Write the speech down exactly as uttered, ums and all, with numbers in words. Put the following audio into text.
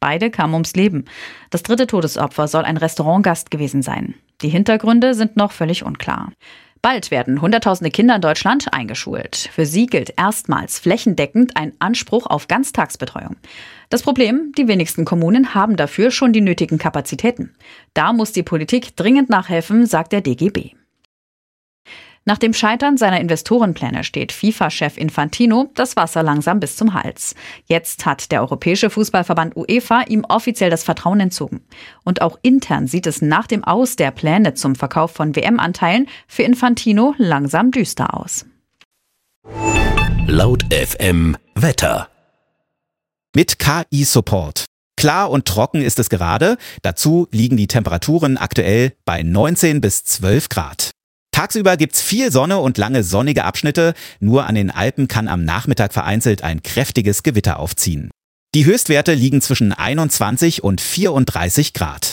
Beide kamen ums Leben. Das dritte Todesopfer soll ein Restaurantgast gewesen sein. Die Hintergründe sind noch völlig unklar. Bald werden Hunderttausende Kinder in Deutschland eingeschult. Für sie gilt erstmals flächendeckend ein Anspruch auf Ganztagsbetreuung. Das Problem, die wenigsten Kommunen haben dafür schon die nötigen Kapazitäten. Da muss die Politik dringend nachhelfen, sagt der D G B. Nach dem Scheitern seiner Investorenpläne steht FIFA-Chef Infantino das Wasser langsam bis zum Hals. Jetzt hat der Europäische Fußballverband UEFA ihm offiziell das Vertrauen entzogen. Und auch intern sieht es nach dem Aus der Pläne zum Verkauf von W M-Anteilen für Infantino langsam düster aus. Laut F M Wetter. Mit K I-Support. Klar und trocken ist es gerade. Dazu liegen die Temperaturen aktuell bei neunzehn bis zwölf Grad. Tagsüber gibt's viel Sonne und lange sonnige Abschnitte. Nur an den Alpen kann am Nachmittag vereinzelt ein kräftiges Gewitter aufziehen. Die Höchstwerte liegen zwischen einundzwanzig und vierunddreißig Grad.